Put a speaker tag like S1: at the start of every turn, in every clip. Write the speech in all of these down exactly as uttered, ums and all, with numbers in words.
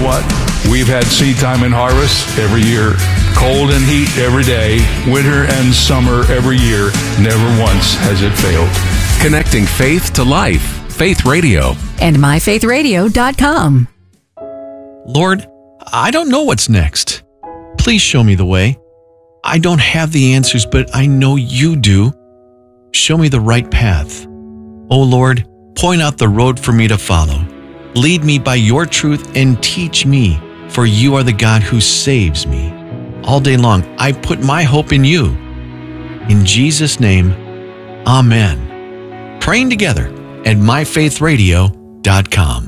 S1: what? We've had seed time and harvest every year, cold and heat every day, winter and summer every year. Never once has it failed.
S2: Connecting faith to life. Faith Radio.
S3: And my faith radio dot com.
S4: Lord, I don't know what's next. Please show me the way. I don't have the answers, but I know you do. Show me the right path. Oh Lord, point out the road for me to follow. Lead me by your truth and teach me, for you are the God who saves me. All day long, I put my hope in you. In Jesus' name, amen. Praying together at my faith radio dot com.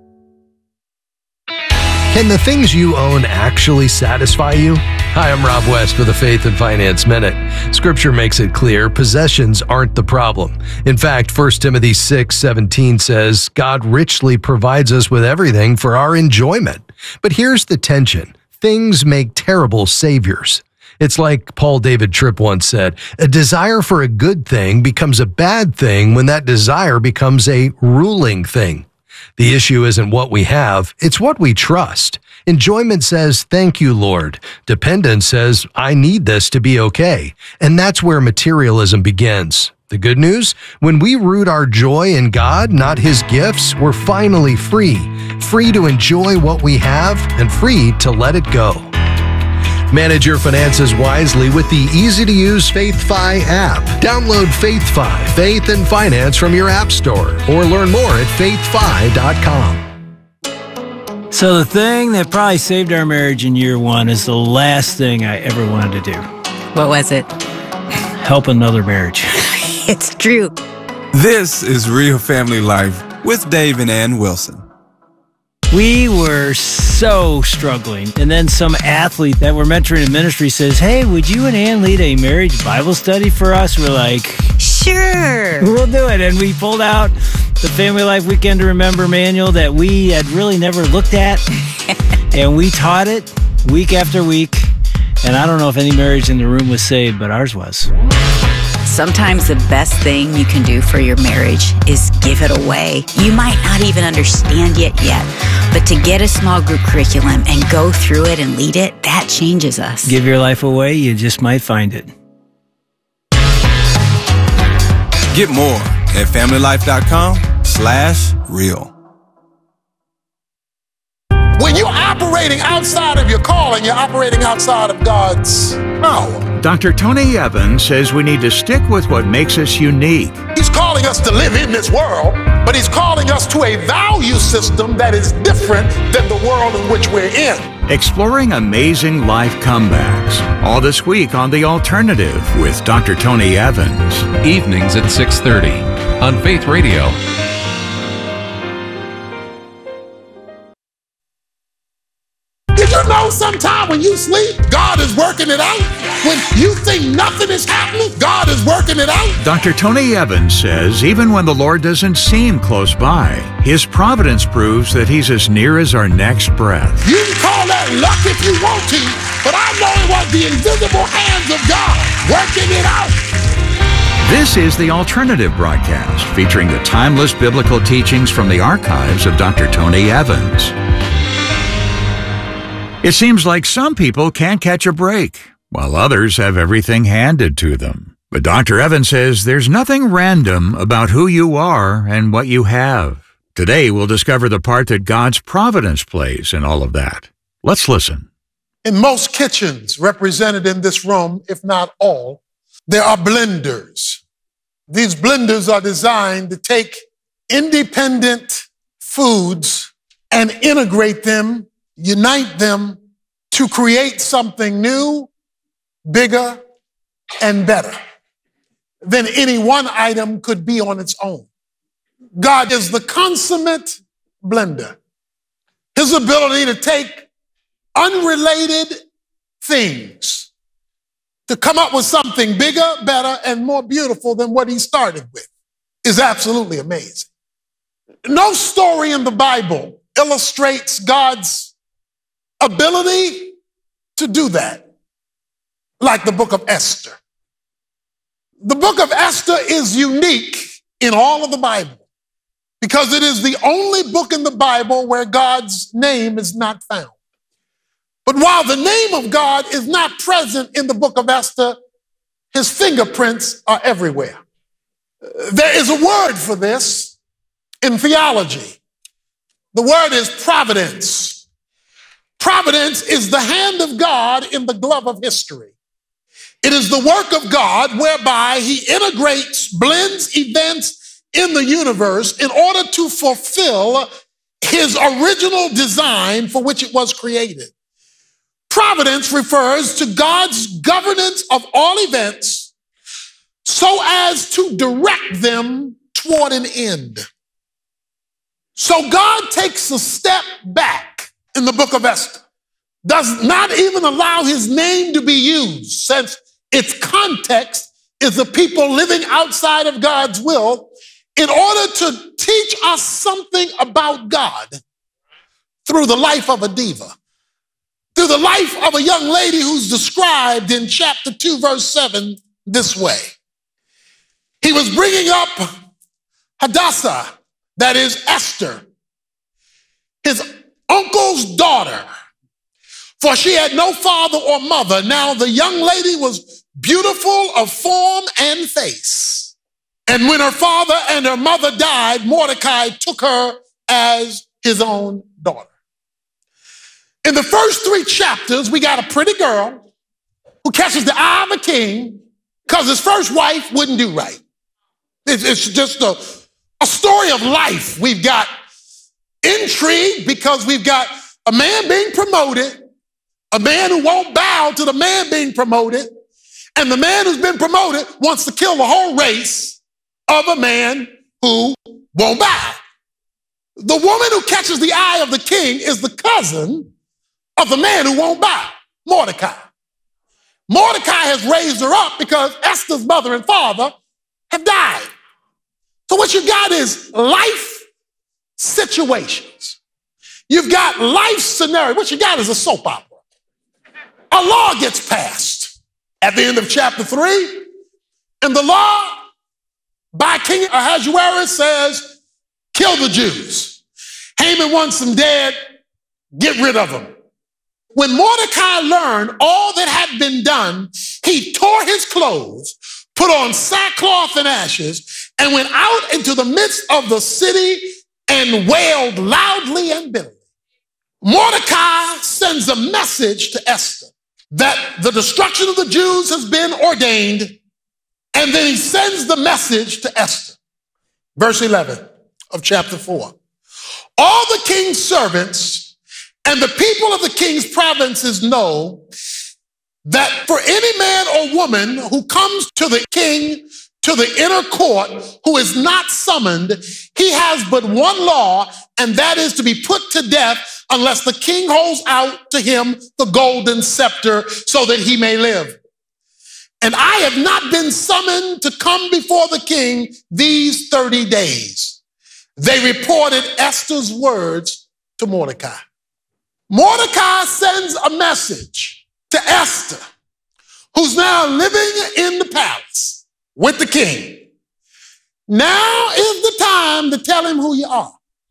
S5: Can the things you own actually satisfy you? Hi, I'm Rob West with a Faith and Finance Minute. Scripture makes it clear possessions aren't the problem. In fact, First Timothy six seventeen says, God richly provides us with everything for our enjoyment. But here's the tension. Things make terrible saviors. It's like Paul David Tripp once said, a desire for a good thing becomes a bad thing when that desire becomes a ruling thing. The issue isn't what we have, it's what we trust. Enjoyment says, thank you, Lord. Dependence says, I need this to be okay. And that's where materialism begins. The good news? When we root our joy in God, not His gifts, we're finally free. Free to enjoy what we have and free to let it go. Manage your finances wisely with the easy-to-use FaithFi app. Download FaithFi, Faith and Finance from your app store, or learn more at faith fi dot com.
S6: So the thing that probably saved our marriage in year one is the last thing I ever wanted to do.
S3: What was it?
S6: Help another marriage.
S3: It's true.
S7: This is Real Family Life with Dave and Ann Wilson.
S6: We were so struggling. And then some athlete that we're mentoring in ministry says, hey, would you and Ann lead a marriage Bible study for us? We're like,
S3: sure,
S6: we'll do it. And we pulled out the Family Life Weekend to Remember manual that we had really never looked at. And we taught it week after week. And I don't know if any marriage in the room was saved, but ours was.
S8: Sometimes the best thing you can do for your marriage is give it away. You might not even understand it yet, but to get a small group curriculum and go through it and lead it, that changes us.
S6: Give your life away, you just might find it.
S7: Get more at family life dot com slash real.
S9: When you're operating outside of your calling, you're operating outside of God's power.
S10: Doctor Tony Evans says we need to stick with what makes us unique.
S9: He's calling us to live in this world, but He's calling us to a value system that is different than the world in which we're in.
S10: Exploring amazing life comebacks. All this week on The Alternative with Doctor Tony Evans.
S2: Evenings at six thirty on Faith Radio.
S9: Did you know sometime when you sleep, God is working it out? When you think nothing is happening, God is working it out?
S10: Doctor Tony Evans says even when the Lord doesn't seem close by, His providence proves that He's as near as our next breath.
S9: You can call that luck if you want to, but I know it was the invisible hands of God working it out.
S10: This is The Alternative broadcast featuring the timeless biblical teachings from the archives of Doctor Tony Evans. It seems like some people can't catch a break, while others have everything handed to them. But Doctor Evans says there's nothing random about who you are and what you have. Today, we'll discover the part that God's providence plays in all of that. Let's listen.
S9: In most kitchens represented in this room, if not all, there are blenders. These blenders are designed to take independent foods and integrate them, unite them to create something new, bigger, and better than any one item could be on its own. God is the consummate blender. His ability to take unrelated things to come up with something bigger, better, and more beautiful than what He started with is absolutely amazing. No story in the Bible illustrates God's ability to do that like the book of Esther. The book of Esther is unique in all of the Bible because it is the only book in the Bible where God's name is not found. But while the name of God is not present in the book of Esther, his fingerprints are everywhere. There is a word for this in theology. The word is providence. Providence is the hand of God in the glove of history. It is the work of God whereby he integrates, blends events in the universe in order to fulfill his original design for which it was created. Providence refers to God's governance of all events so as to direct them toward an end. So God takes a step back in the book of Esther, does not even allow his name to be used, since its context is the people living outside of God's will, in order to teach us something about God through the life of a diva, through the life of a young lady who's described in chapter two, verse seven, this way. He was bringing up Hadassah, that is Esther, his uncle's daughter, for she had no father or mother. Now the young lady was beautiful of form and face. And when her father and her mother died, Mordecai took her as his own daughter. In the first three chapters, we got a pretty girl who catches the eye of a king because his first wife wouldn't do right. It's, it's just a, a story of life. We've got intrigue because we've got a man being promoted, a man who won't bow to the man being promoted, and the man who's been promoted wants to kill the whole race of a man who won't bow. The woman who catches the eye of the king is the cousin of the man who won't bow, Mordecai. Mordecai has raised her up because Esther's mother and father have died. So what you got is life situations. You've got life scenario. What you got is a soap opera. A law gets passed at the end of chapter three, and the law by King Ahasuerus says, kill the Jews. Haman wants them dead, get rid of them. When Mordecai learned all that had been done, he tore his clothes, put on sackcloth and ashes, and went out into the midst of the city and wailed loudly and bitterly. Mordecai sends a message to Esther that the destruction of the Jews has been ordained. And then he sends the message to Esther. Verse eleven of chapter four. All the king's servants and the people of the king's provinces know that for any man or woman who comes to the king, to the inner court, who is not summoned, he has but one law, and that is to be put to death unless the king holds out to him the golden scepter so that he may live. And I have not been summoned to come before the king these thirty days. They reported Esther's words to Mordecai. Mordecai sends a message to Esther, who's now living in the palace with the king. Now is the time to tell him who you are.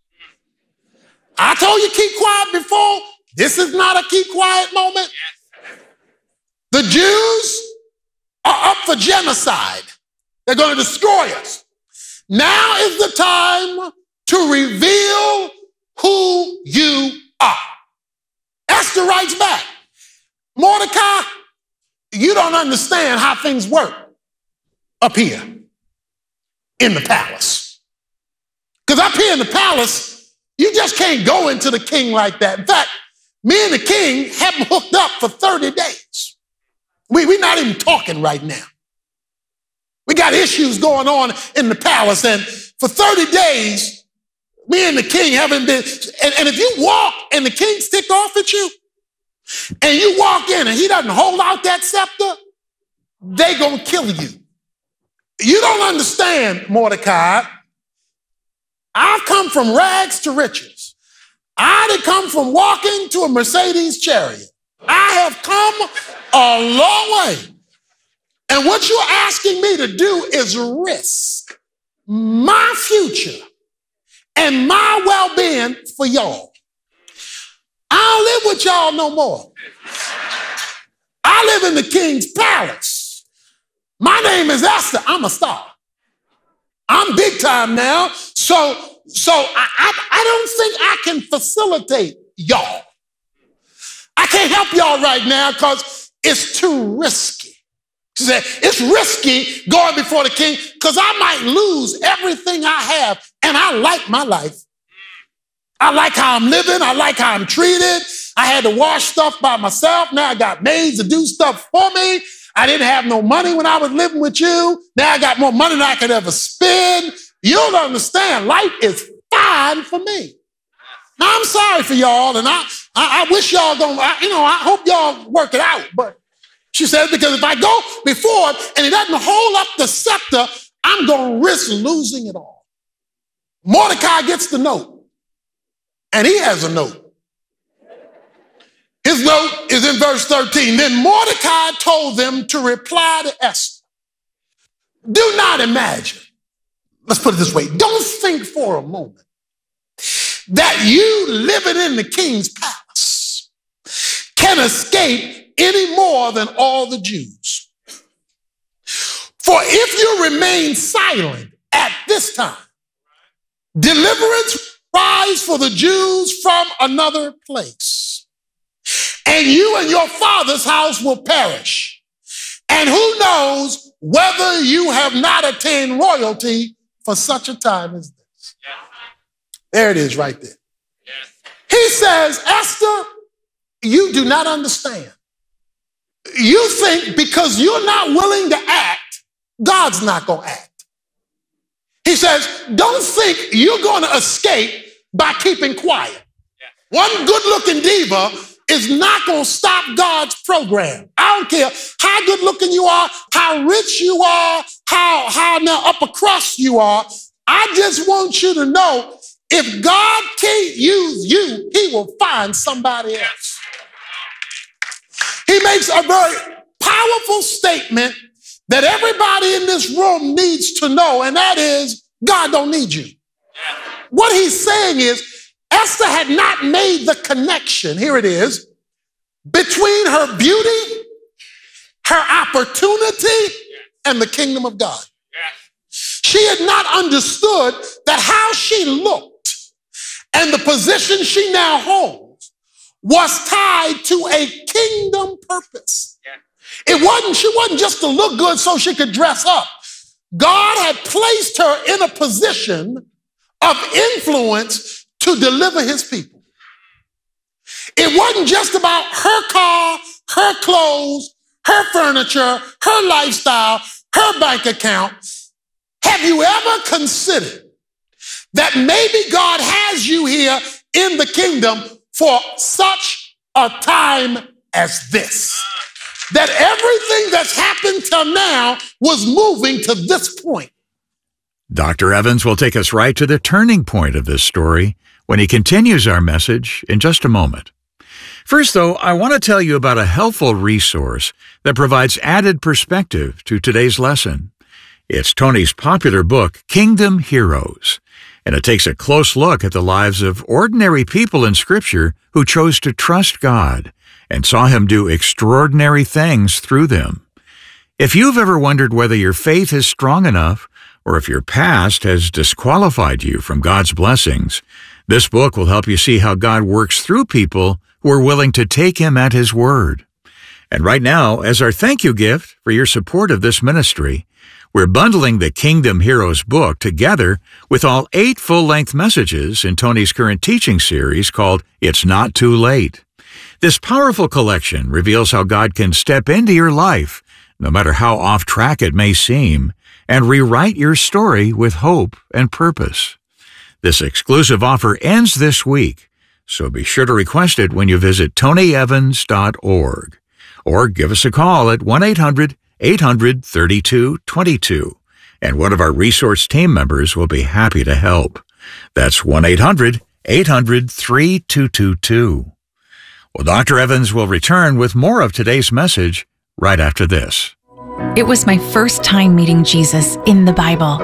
S9: I told you keep quiet before. This is not a keep quiet moment. The Jews are up for genocide. They're going to destroy us. Now is the time to reveal who you are. Esther writes back, Mordecai, you don't understand how things work up here in the palace. Because up here in the palace, you just can't go into the king like that. In fact, me and the king haven't hooked up for thirty days. We, we're not even talking right now. We got issues going on in the palace, and for thirty days, me and the king haven't been, and, and if you walk and the king's ticked off at you, and you walk in and he doesn't hold out that scepter, they gonna kill you. You don't understand, Mordecai. I've come from rags to riches. I done come from walking to a Mercedes chariot. I have come a long way. And what you're asking me to do is risk my future and my well-being for y'all. I don't live with y'all no more. I live in the king's palace. My name is Esther. I'm a star. I'm big time now. So, so I, I, I don't think I can facilitate y'all. I can't help y'all right now because it's too risky. She said, it's risky going before the king because I might lose everything I have. And I like my life. I like how I'm living. I like how I'm treated. I had to wash stuff by myself. Now I got maids to do stuff for me. I didn't have no money when I was living with you. Now I got more money than I could ever spend. You don't understand. Life is fine for me. Now, I'm sorry for y'all, and I, I, I wish y'all don't, I, you know, I hope y'all work it out. But she said, because if I go before it and it doesn't hold up the scepter, I'm going to risk losing it all. Mordecai gets the note, and he has a note. His note is in verse thirteen. Then Mordecai told them to reply to Esther. Do not imagine, let's put it this way, don't think for a moment that you living in the king's palace can escape any more than all the Jews. For if you remain silent at this time, deliverance will rise for the Jews from another place, and you and your father's house will perish. And who knows whether you have not attained royalty for such a time as this. There it is right there. He says, Esther, you do not understand. You think because you're not willing to act, God's not going to act. He says, don't think you're going to escape by keeping quiet. One good-looking diva is not going to stop God's program. I don't care how good-looking you are, how rich you are, how, how now upper crust you are. I just want you to know, if God can't use you, he will find somebody else. He makes a very powerful statement that everybody in this room needs to know, and that is, God don't need you. What he's saying is, Esther had not made the connection, here it is, between her beauty, her opportunity, and the kingdom of God. She had not understood that how she looked and the position she now holds was tied to a kingdom purpose. It wasn't, she wasn't just to look good so she could dress up. God had placed her in a position of influence to deliver his people. It wasn't just about her car, her clothes, her furniture, her lifestyle, her bank account. Have you ever considered that maybe God has you here in the kingdom for such a time as this? That everything that's happened till now was moving to this point.
S10: Doctor Evans will take us right to the turning point of this story when he continues our message in just a moment. First, though, I want to tell you about a helpful resource that provides added perspective to today's lesson. It's Tony's popular book, Kingdom Heroes, and it takes a close look at the lives of ordinary people in Scripture who chose to trust God and saw him do extraordinary things through them. If you've ever wondered whether your faith is strong enough or if your past has disqualified you from God's blessings, this book will help you see how God works through people who are willing to take him at his word. And right now, as our thank you gift for your support of this ministry, we're bundling the Kingdom Heroes book together with all eight full-length messages in Tony's current teaching series called It's Not Too Late. This powerful collection reveals how God can step into your life, no matter how off track it may seem, and rewrite your story with hope and purpose. This exclusive offer ends this week, so be sure to request it when you visit tony evans dot org or give us a call at one eight hundred eight hundred thirty-two twenty-two, and one of our resource team members will be happy to help. That's one eight hundred eight hundred thirty-two twenty-two. Well, Doctor Evans will return with more of today's message right after this.
S11: It was my first time meeting Jesus in the Bible.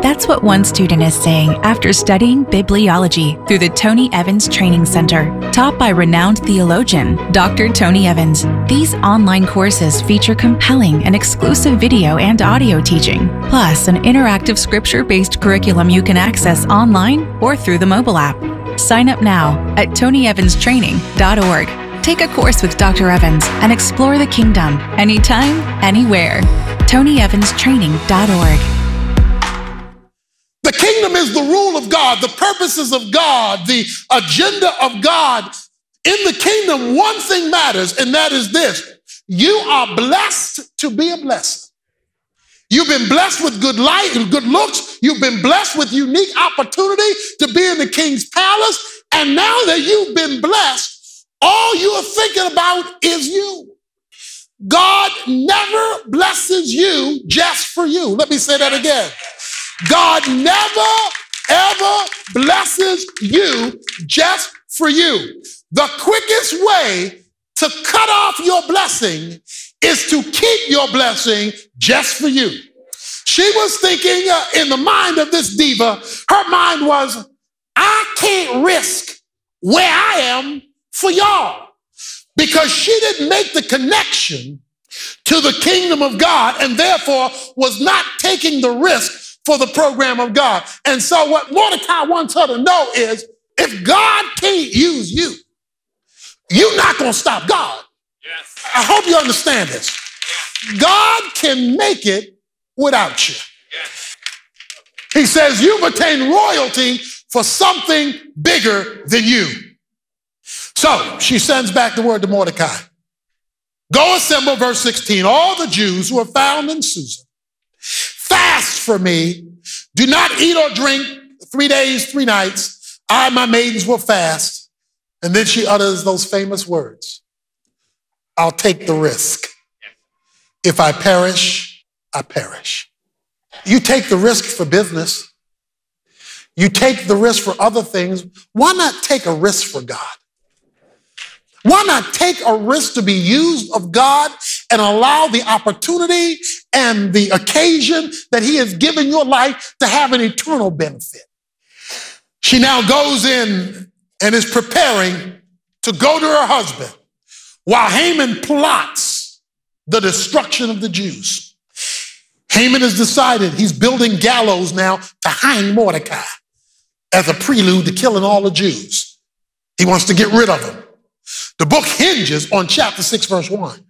S11: That's what one student is saying after studying bibliology through the Tony Evans Training Center, taught by renowned theologian Doctor Tony Evans. These online courses feature compelling and exclusive video and audio teaching, plus an interactive scripture-based curriculum you can access online or through the mobile app. Sign up now at tony evans training dot org. Take a course with Doctor Evans and explore the kingdom anytime, anywhere. tony evans training dot org.
S9: The kingdom is the rule of God, the purposes of God, the agenda of God. In the kingdom, one thing matters, and that is this. You are blessed to be a blessing. You've been blessed with good light and good looks. You've been blessed with unique opportunity to be in the king's palace. And now that you've been blessed, all you are thinking about is you. God never blesses you just for you. Let me say that again. God never, ever blesses you just for you. The quickest way to cut off your blessing is to keep your blessing just for you. She was thinking uh, in the mind of this diva, her mind was, I can't risk where I am for y'all. Because she didn't make the connection to the kingdom of God and therefore was not taking the risk for the program of God. And so what Mordecai wants her to know is, if God can't use you, you're not going to stop God. Yes. I hope you understand this. God can make it without you. Yes. He says you've attained royalty for something bigger than you. So she sends back the word to Mordecai. Go assemble, verse sixteen, all the Jews who are found in Susa. Fast for me. Do not eat or drink three days, three nights. I and my maidens will fast. And then she utters those famous words. I'll take the risk. If I perish, I perish. You take the risk for business. You take the risk for other things. Why not take a risk for God? Why not take a risk to be used of God and allow the opportunity and the occasion that he has given your life to have an eternal benefit? She now goes in and is preparing to go to her husband while Haman plots the destruction of the Jews. Haman has decided he's building gallows now to hang Mordecai as a prelude to killing all the Jews. He wants to get rid of them. The book hinges on chapter six, verse one.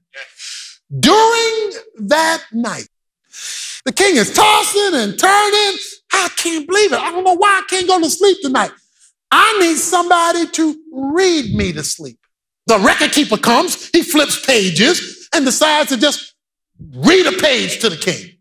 S9: During that night, the king is tossing and turning. I can't believe it. I don't know why I can't go to sleep tonight. I need somebody to read me to sleep. The record keeper comes, he flips pages and decides to just read a page to the king.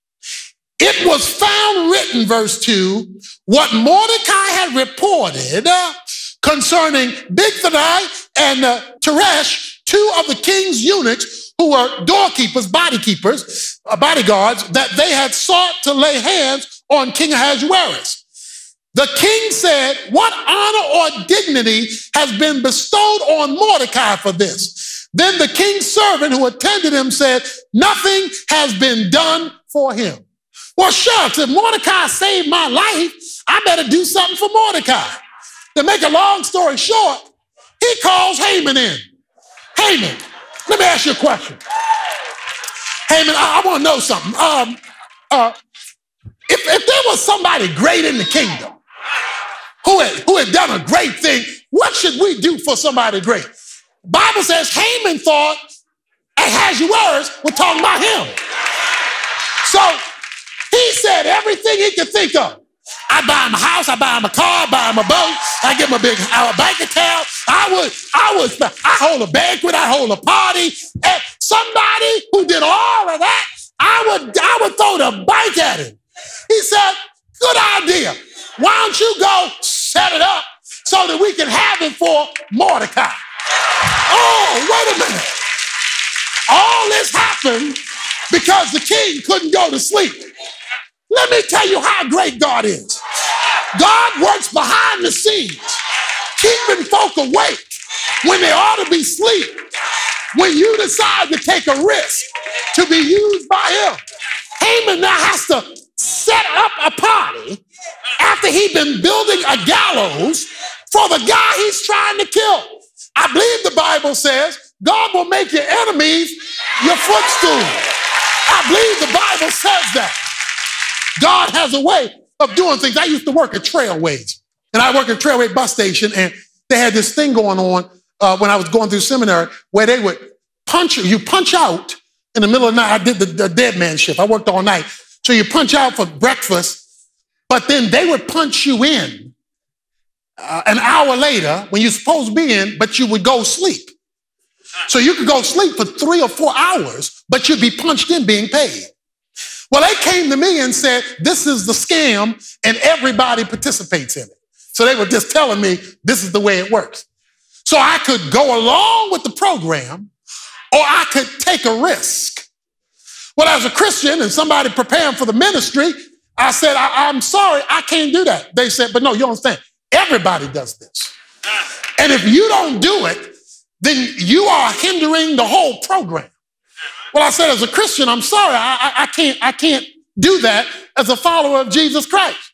S9: It was found written, verse two, what Mordecai had reported uh, concerning Bigthani and uh, Teresh, two of the king's eunuchs who were doorkeepers, body keepers, uh, bodyguards, that they had sought to lay hands on King Ahasuerus. The king said, what honor or dignity has been bestowed on Mordecai for this? Then the king's servant who attended him said, nothing has been done for him. Well, shucks, if Mordecai saved my life, I better do something for Mordecai. To make a long story short, he calls Haman in. Haman, let me ask you a question. Haman, I, I want to know something. Um, uh, if, if there was somebody great in the kingdom who had, who had done a great thing, what should we do for somebody great? The Bible says Haman thought Ahasuerus was talking about him. So he said everything he could think of. I buy him a house, I buy him a car, I buy him a boat, I give him a big uh, bank account. I would, I would, I hold a banquet, I hold a party. And somebody who did all of that, I would, I would throw the bank at him. He said, good idea. Why don't you go set it up so that we can have it for Mordecai? Oh, wait a minute. All this happened because the king couldn't go to sleep. Let me tell you how great God is. God works behind the scenes, keeping folk awake when they ought to be asleep. When you decide to take a risk to be used by him, Haman now has to set up a party after he'd been building a gallows for the guy he's trying to kill. I believe the Bible says God will make your enemies your footstool. I believe the Bible says that. God has a way of doing things. I used to work at Trailways, and I worked at Trailway bus station, and they had this thing going on uh, when I was going through seminary where they would punch you. You punch out in the middle of the night. I did the, the dead man shift. I worked all night. So you punch out for breakfast, but then they would punch you in uh, an hour later when you're supposed to be in, but you would go sleep. So you could go sleep for three or four hours, but you'd be punched in being paid. Well, they came to me and said, this is the scam and everybody participates in it. So they were just telling me this is the way it works. So I could go along with the program or I could take a risk. Well, as a Christian and somebody preparing for the ministry, I said, I, I'm sorry, I can't do that. They said, but no, you don't understand. Everybody does this. And if you don't do it, then you are hindering the whole program. Well, I said, as a Christian, I'm sorry, I, I, I can't, I can't do that as a follower of Jesus Christ.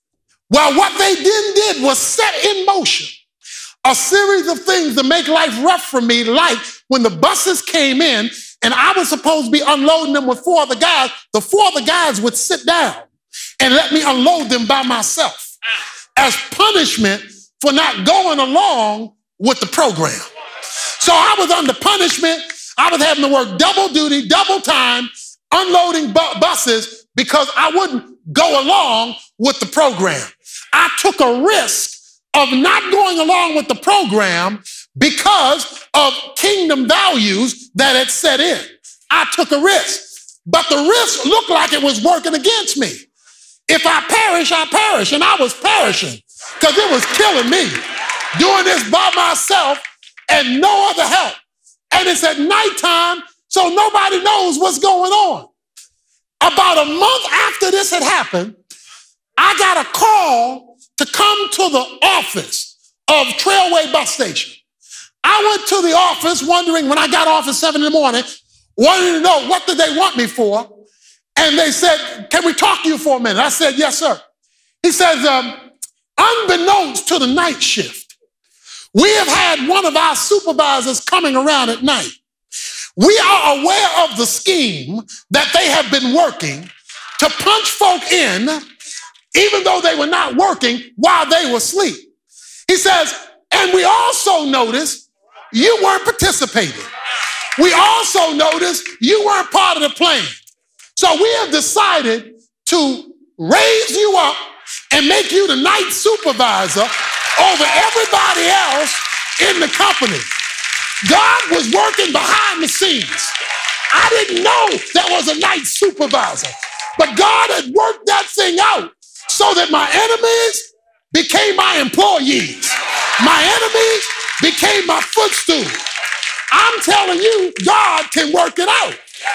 S9: Well, what they then did was set in motion a series of things to make life rough for me, like when the buses came in and I was supposed to be unloading them with four other guys, the four other guys would sit down and let me unload them by myself as punishment for not going along with the program. So I was under punishment. I was having to work double duty, double time, unloading bu- buses because I wouldn't go along with the program. I took a risk of not going along with the program because of kingdom values that had set in. I took a risk, but the risk looked like it was working against me. If I perish, I perish, and I was perishing because it was killing me doing this by myself and no other help. And it's at nighttime, so nobody knows what's going on. About a month after this had happened, I got a call to come to the office of Trailway bus station. I went to the office wondering when I got off at seven in the morning, wanting to know what did they want me for. And they said, can we talk to you for a minute? I said, yes, sir. He says, um, unbeknownst to the night shift, we have had one of our supervisors coming around at night. We are aware of the scheme that they have been working to punch folk in, even though they were not working while they were asleep. He says, and we also noticed you weren't participating. We also noticed you weren't part of the plan. So we have decided to raise you up and make you the night supervisor over everybody else in the company. God was working behind the scenes. I didn't know there was a night supervisor, but God had worked that thing out so that my enemies became my employees. My enemies became my footstool. I'm telling you, God can work it out.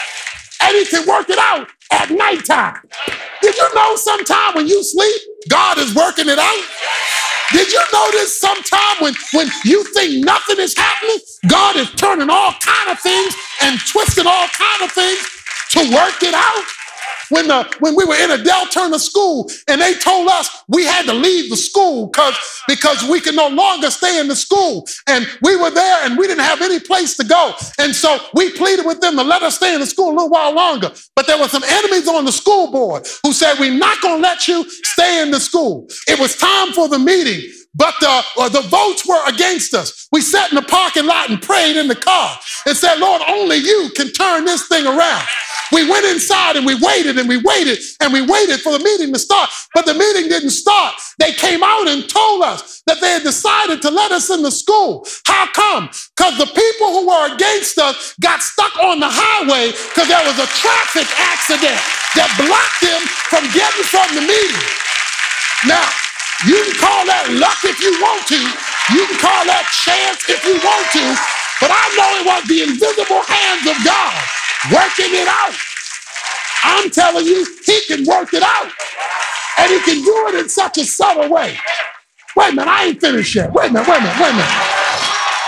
S9: And he can work it out at nighttime. Did you know sometime when you sleep, God is working it out? Did you notice sometime when, when you think nothing is happening, God is turning all kind of things and twisting all kind of things to work it out? When, the, when we were in a Del Turner school and they told us we had to leave the school because because we could no longer stay in the school. And we were there and we didn't have any place to go. And so we pleaded with them to let us stay in the school a little while longer. But there were some enemies on the school board who said, we're not going to let you stay in the school. It was time for the meeting, but the, uh, the votes were against us. We sat in the parking lot and prayed in the car and said, Lord, only you can turn this thing around. We went inside and we waited and we waited and we waited for the meeting to start, but the meeting didn't start. They came out and told us that they had decided to let us in the school. How come? Because the people who were against us got stuck on the highway because there was a traffic accident that blocked them from getting from the meeting. Now, you can call that luck if you want to. You can call that chance if you want to. But I know it was the invisible hands of God working it out. I'm telling you, he can work it out. And he can do it in such a subtle way. Wait a minute, I ain't finished yet. Wait a minute, wait a minute, wait a minute.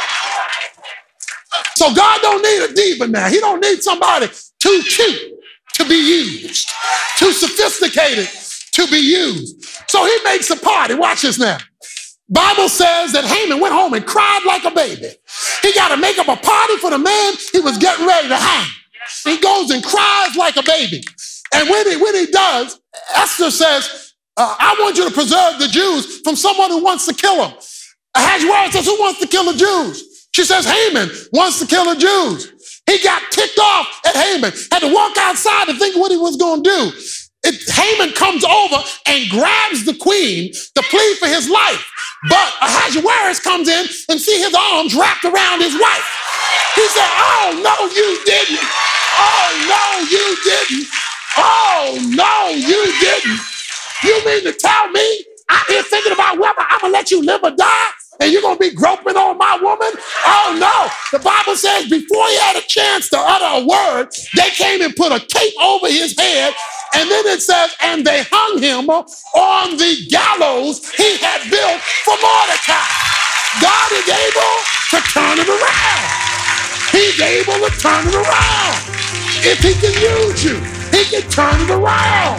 S9: So God don't need a diva now. He don't need somebody too cute to be used, too sophisticated to be used. So he makes a party. Watch this now. Bible says that Haman went home and cried like a baby. He got to make up a party for the man he was getting ready to hang. He goes and cries like a baby. And when he, when he does, Esther says, uh, I want you to preserve the Jews from someone who wants to kill them. Ahasuerus says, who wants to kill the Jews? She says, Haman wants to kill the Jews. He got ticked off at Haman, had to walk outside to think what he was going to do. It, Haman comes over and grabs the queen to plead for his life. But Ahasuerus comes in and see his arms wrapped around his wife. He said, oh, no, you didn't. Oh, no, you didn't. Oh, no, you didn't. You mean to tell me I'm here thinking about whether I'm going to let you live or die? And you're going to be groping on my woman? Oh, no. The Bible says before he had a chance to utter a word, they came and put a cape over his head. And then it says, and they hung him on the gallows he had built for Mordecai. God is able to turn him around. He's able to turn him around. If he can use you, he can turn it around.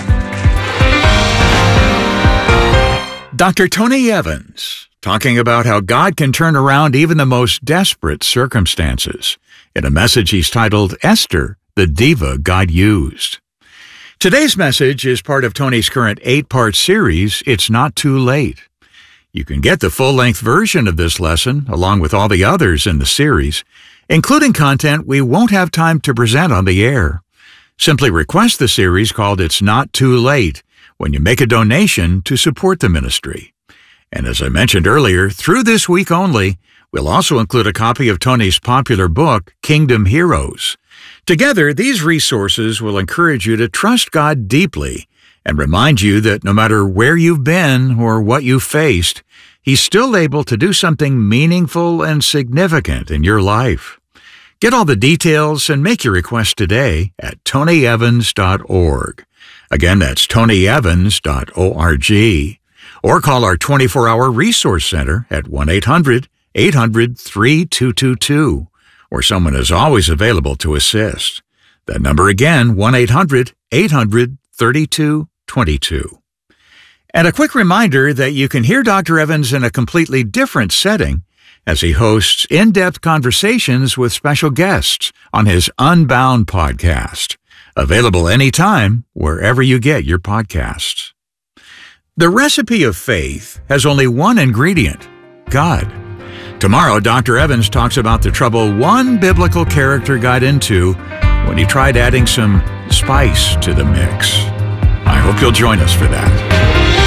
S10: Doctor Tony Evans, talking about how God can turn around even the most desperate circumstances in a message he's titled Esther, the Diva God Used. Today's message is part of Tony's current eight-part series, It's Not Too Late. You can get the full-length version of this lesson, along with all the others in the series, including content we won't have time to present on the air. Simply request the series called It's Not Too Late when you make a donation to support the ministry. And as I mentioned earlier, through this week only, we'll also include a copy of Tony's popular book, Kingdom Heroes. Together, these resources will encourage you to trust God deeply and remind you that no matter where you've been or what you've faced, He's still able to do something meaningful and significant in your life. Get all the details and make your request today at tony evans dot org. Again, that's tony evans dot org. Or call our twenty-four hour resource center at one eight hundred eight hundred three two two two, where someone is always available to assist. That number again, one eight hundred eight hundred thirty-two twenty-two. And a quick reminder that you can hear Doctor Evans in a completely different setting as he hosts in-depth conversations with special guests on his Unbound podcast, available anytime wherever you get your podcasts. The recipe of faith has only one ingredient, God. Tomorrow, Doctor Evans talks about the trouble one biblical character got into when he tried adding some spice to the mix. I hope you'll join us for that.